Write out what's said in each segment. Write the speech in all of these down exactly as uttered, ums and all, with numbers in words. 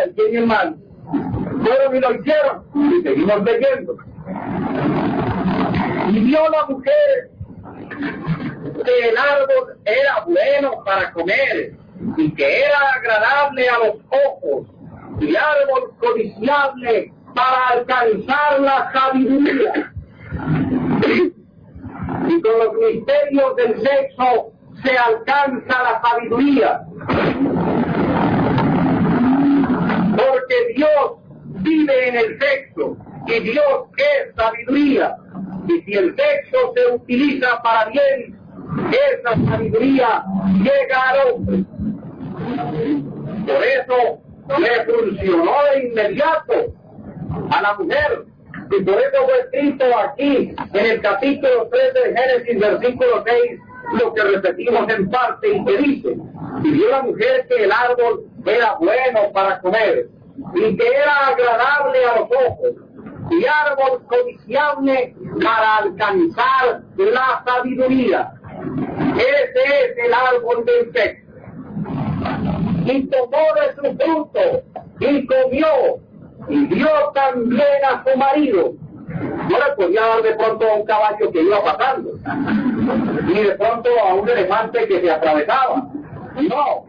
el bien y el mal, fueron y lo hicieron, y seguimos leyendo. Y vio la mujer que el árbol era bueno para comer, y que era agradable a los ojos, y árbol codiciable para alcanzar la sabiduría. Y con los misterios del sexo se alcanza la sabiduría, porque Dios vive en el sexo y Dios es sabiduría, y si el sexo se utiliza para bien, esa sabiduría llega al hombre. Por eso le funcionó de inmediato a la mujer, y por eso fue escrito aquí en el capítulo tres de Génesis, versículo seis, lo que repetimos en parte, y que dice: y vio la mujer que el árbol era bueno para comer, y que era agradable a los ojos, y árbol codiciable para alcanzar la sabiduría. Ese es el árbol del sexo. Y tomó de su fruto, y comió, y dio también a su marido. No le podía dar de pronto a un caballo que iba pasando, ni de pronto a un elefante que se atravesaba. No.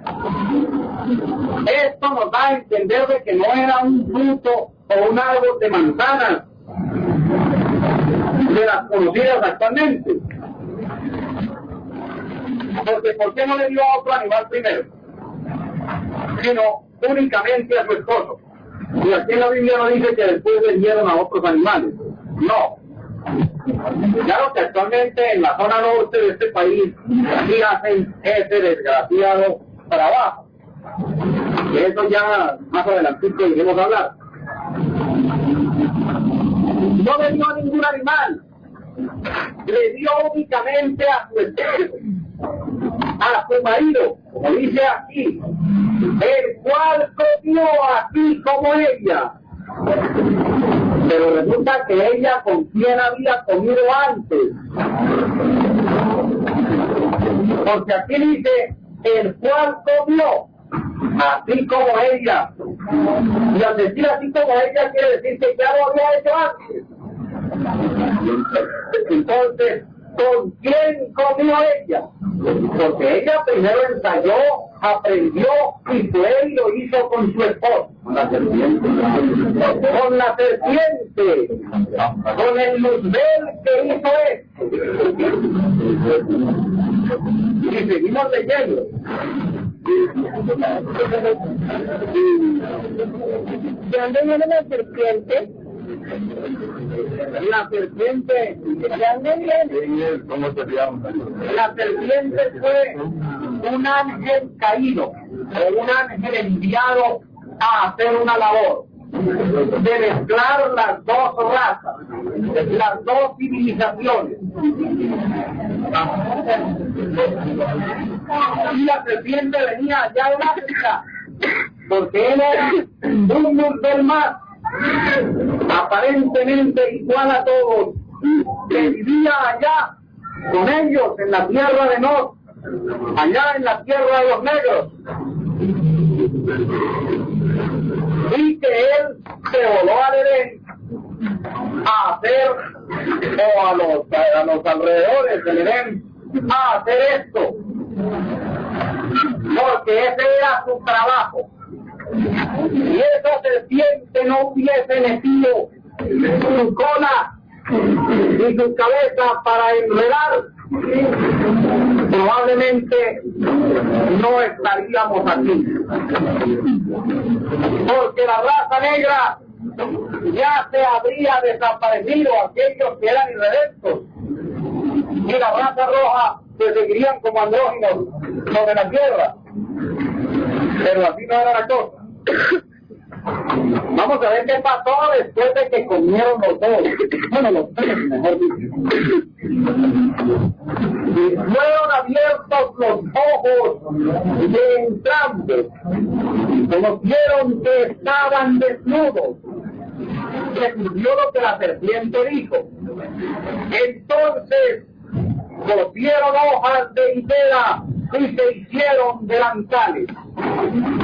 Esto nos da a entender de que no era un fruto o un árbol de manzanas de las conocidas actualmente. Porque ¿por qué no le dio a otro animal primero? Sino únicamente a su esposo. Y aquí en la Biblia no dice que después le dieron a otros animales. No. Claro que actualmente en la zona norte de este país sí hacen ese desgraciado trabajo. De eso ya más adelante iremos a hablar. No le dio a ningún animal. Le dio únicamente a su esposo, a su marido, como dice aquí, el cual comió así como ella. Pero resulta que ella con quién había comido antes. Porque aquí dice, el cual comió así como ella. Y al decir así como ella quiere decir que ya lo había hecho antes. Entonces, ¿con quién comió ella? Porque ella primero ensayó, aprendió y fue y lo hizo con su esposo. Con la serpiente. Con la serpiente. Con el Luzbel que hizo esto. Y seguimos leyendo. ¿De dónde viene la serpiente? La serpiente, ¿de dónde viene? ¿Cómo se llama? La serpiente fue un ángel caído, o un ángel enviado a hacer una labor de mezclar las dos razas, las dos civilizaciones. Y la serpiente venía allá en África, porque él era un Luzbel más, aparentemente igual a todos, que vivía allá con ellos en la tierra de Nod, allá en la tierra de los negros, y que él se voló al Edén a hacer, o a los, a los alrededores del Edén, a hacer esto, porque ese era su trabajo. Y esa serpiente no hubiese metido su cola y su cabeza para enredar, probablemente no estaríamos aquí. Porque la raza negra ya se habría desaparecido, aquellos que eran irredentos, y la raza roja se seguirían como andróginos sobre la tierra. Pero así no era la cosa. Vamos a ver qué pasó después de que comieron los dos. Bueno, los tres, mejor dicho. Y fueron abiertos los ojos de entrambos. Conocieron que estaban desnudos. Se cumplió lo que la serpiente dijo. Entonces cosieron hojas de higuera y se hicieron delantales.